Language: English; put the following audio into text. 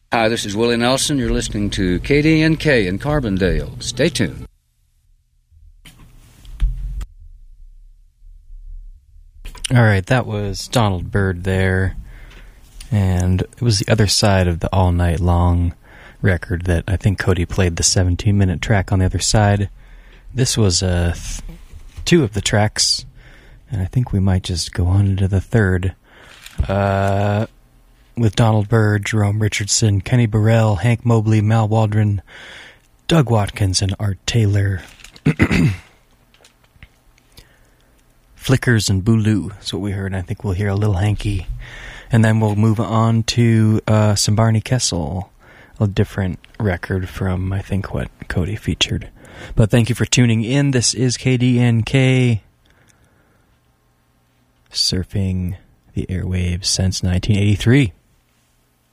Hi, this is Willie Nelson. You're listening to KDNK in Carbondale. Stay tuned. All right, that was Donald Byrd there, and it was the other side of the All Night Long record that I think Cody played the 17-minute track on the other side. This was two of the tracks, and I think we might just go on into the third. With Donald Byrd, Jerome Richardson, Kenny Burrell, Hank Mobley, Mal Waldron, Doug Watkins, and Art Taylor. Flickers and Boulou is what we heard, and I think we'll hear a little Hanky. And then we'll move on to some Barney Kessel, a different record from, I think, what Cody featured. But thank you for tuning in. This is KDNK, surfing the airwaves since 1983.